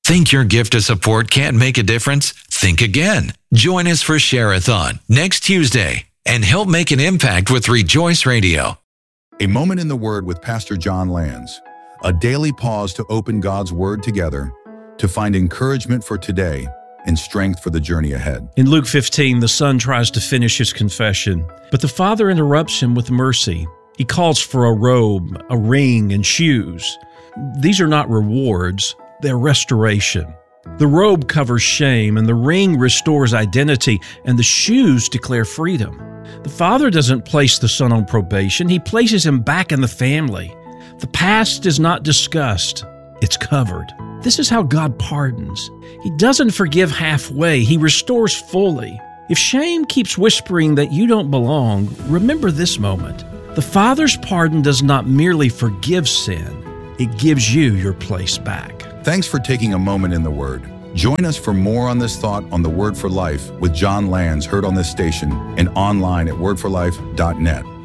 Think your gift of support can't make a difference? Think again. Join us for Share-a-thon next Tuesday and help make an impact with Rejoice Radio. A Moment in the Word with Pastor John Lands. A daily pause to open God's Word together to find encouragement for today and strength for the journey ahead. In Luke 15, the son tries to finish his confession, but the father interrupts him with mercy. He calls for a robe, a ring, and shoes. These are not rewards, they're restoration. The robe covers shame, and the ring restores identity, and the shoes declare freedom. The father doesn't place the son on probation, he places him back in the family. The past is not discussed, it's covered. This is how God pardons. He doesn't forgive halfway, He restores fully. If shame keeps whispering that you don't belong, remember this moment. The Father's pardon does not merely forgive sin, it gives you your place back. Thanks for taking a moment in the Word. Join us for more on this thought on the Word for Life with John Lands, heard on this station and online at wordforlife.net.